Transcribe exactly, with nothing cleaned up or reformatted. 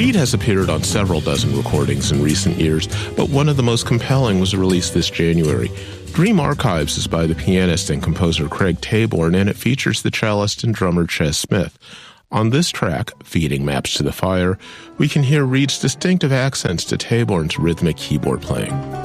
Reed has appeared on several dozen recordings in recent years, but one of the most compelling was released this January. Dream Archives is by the pianist and composer Craig Taborn, and it features the cellist and drummer Ches Smith. On this track, Feeding Maps to the Fire, we can hear Reed's distinctive accents to Taborn's rhythmic keyboard playing.